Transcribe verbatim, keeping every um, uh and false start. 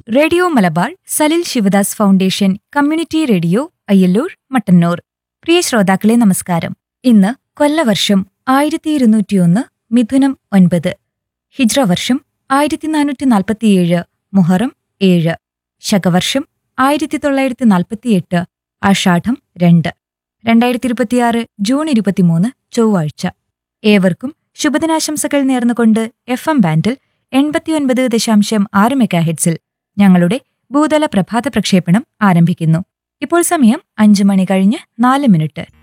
Radio Malabar Salil Sivadas foundation community radio Ayyallur Mattannur. പ്രിയ ശ്രോതാക്കളെ നമസ്കാരം. ഇന്ന് കൊല്ലവർഷം ആയിരത്തി ഇരുന്നൂറ്റിയൊന്ന് മിഥുനം ഒൻപത്, ഹിജ്ര വർഷം ആയിരത്തി നാനൂറ്റി നാൽപ്പത്തിയേഴ് മുഹറം ഏഴ്, ശകവർഷം ആയിരത്തി തൊള്ളായിരത്തി നാൽപ്പത്തിയെട്ട് ആഷാഢം രണ്ട്, രണ്ടായിരത്തി ഇരുപത്തിയാറ് ജൂൺ ഇരുപത്തിമൂന്ന് ചൊവ്വാഴ്ച. ഏവർക്കും ശുഭദിനാശംസകൾ നേർന്നുകൊണ്ട് എഫ് എം ബാൻഡിൽ എൺപത്തിയൊൻപത് ദശാംശം ആറ് മെഗാഹെഡ്സിൽ ഞങ്ങളുടെ ഭൂതല പ്രഭാത പ്രക്ഷേപണം ആരംഭിക്കുന്നു. ഇപ്പോൾ സമയം അഞ്ചു മണി കഴിഞ്ഞ് നാല് മിനിറ്റ്.